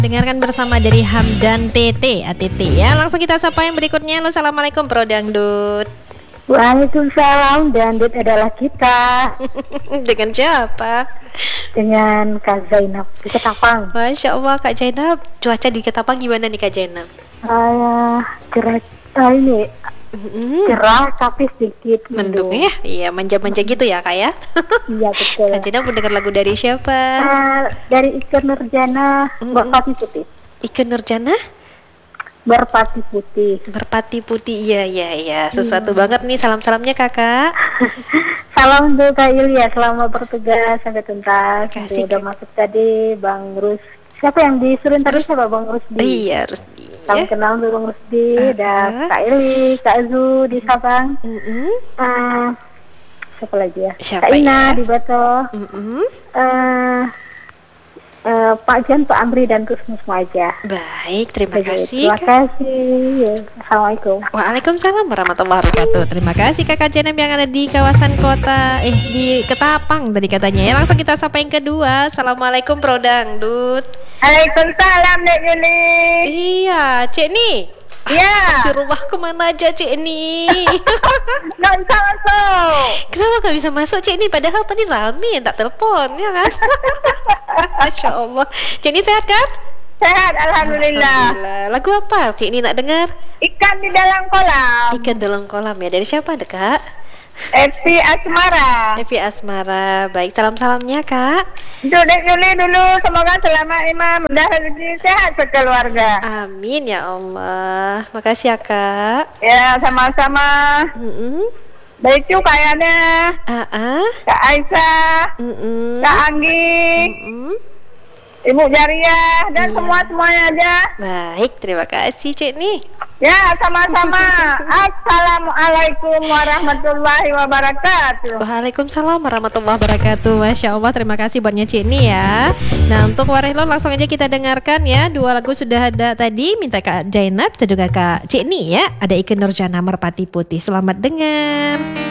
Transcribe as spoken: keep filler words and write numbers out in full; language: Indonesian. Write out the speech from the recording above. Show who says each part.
Speaker 1: Dengarkan bersama dari Hamdan T T A T T ya. Langsung kita sapa yang berikutnya. Halo, assalamualaikum Bro Dangdut.
Speaker 2: Waalaikumsalam, Dangdut adalah kita.
Speaker 1: Dengan siapa?
Speaker 2: Dengan Kak Zainab di Ketapang.
Speaker 1: Masya Allah Kak Zainab. Cuaca di Ketapang gimana nih Kak Zainab?
Speaker 2: Uh, cerah uh, ini
Speaker 1: Mm-hmm.
Speaker 2: cerah tapi sedikit
Speaker 1: mendung ya. Iya, manja-manja gitu ya Kak ya.
Speaker 2: Iya betul.
Speaker 1: Kak Zainab mau dengar lagu dari siapa?
Speaker 2: Uh, dari Ike Nurjana,
Speaker 1: Mm-mm.
Speaker 2: Berpati Putih.
Speaker 1: Ike Nurjana?
Speaker 2: Berpati Putih.
Speaker 1: Berpati Putih, iya iya iya. Sesuatu hmm. banget nih, salam-salamnya Kakak.
Speaker 2: Salam untuk Kak Ilya, selamat bertugas sampai tuntas.
Speaker 1: Makasih,
Speaker 2: udah masuk tadi Bang Rus. Siapa yang disuruhin tadi? Siapa Bang Rusdi?
Speaker 1: Iya, Rusdi.
Speaker 2: Salam kenal untuk Bang Rusdi
Speaker 1: uh-huh.
Speaker 2: dan Kak Ili, Kak Zu di Sabang.
Speaker 1: Uh-huh.
Speaker 2: Uh, siapa lagi ya?
Speaker 1: Siapa
Speaker 2: Kak Ina
Speaker 1: ya?
Speaker 2: di Bato.
Speaker 1: Uh-huh.
Speaker 2: Uh, uh, Pak Jan, Pak Amri dan Kusmus aja.
Speaker 1: Baik, terima
Speaker 2: Jadi,
Speaker 1: kasih.
Speaker 2: Terima kasih. Ya, Assalamualaikum.
Speaker 1: Waalaikumsalam warahmatullahi wabarakatuh. Terima kasih Kakak Zainab yang ada di kawasan kota eh di Ketapang tadi katanya ya. Langsung kita sapa yang kedua. Assalamualaikum Bro Dangdut.
Speaker 2: Waalaikumsalam Nek Yuli.
Speaker 1: Iya, Cek nih.
Speaker 2: Iya.
Speaker 1: Di rumah kemana aja Cek nih?
Speaker 2: Nggak bisa masuk.
Speaker 1: Kenapa nggak bisa masuk Cek nih? Padahal tadi rame yang tak telepon ya kan? Masya Allah. Cek nih sehat kan?
Speaker 2: Sehat, alhamdulillah.
Speaker 1: Alhamdulillah. Lagu apa Cek ini nak dengar?
Speaker 2: Ikan di dalam kolam.
Speaker 1: Ikan dalam kolam ya. Dari siapa ada Kak?
Speaker 2: Evi Asmara.
Speaker 1: Evi Asmara. Baik, salam-salamnya Kak.
Speaker 2: Duduk dulu dulu. Semoga selamat Imam. Mudah rezeki sehat sekeluarga.
Speaker 1: Amin ya Allah. Makasih ya Kak.
Speaker 2: Ya sama-sama.
Speaker 1: Mm-mm.
Speaker 2: Baik tuh kayaknya.
Speaker 1: Ah,
Speaker 2: Kak Aisyah.
Speaker 1: Mm-mm.
Speaker 2: Kak Anggi.
Speaker 1: Mm-mm.
Speaker 2: Ibu Jariah dan
Speaker 1: Iya.
Speaker 2: semua semuanya aja.
Speaker 1: Baik, terima kasih Cik nih.
Speaker 2: Ya sama-sama. Assalamualaikum warahmatullahi wabarakatuh.
Speaker 1: Waalaikumsalam warahmatullahi wabarakatuh. Masya Allah, terima kasih buatnya Cik nih ya. Nah untuk Warehlon langsung aja kita dengarkan ya. Dua lagu sudah ada tadi. Minta Kak Zainab dan juga Kak Cik nih ya. Ada Ike Nurjana Merpati Putih. Selamat dengar.